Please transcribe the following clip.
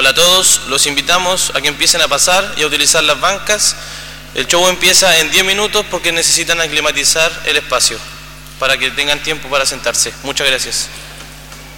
Hola a todos, los invitamos a que empiecen a pasar y a utilizar las bancas. El show empieza en 10 minutos porque necesitan aclimatizar el espacio para que tengan tiempo para sentarse. Muchas gracias.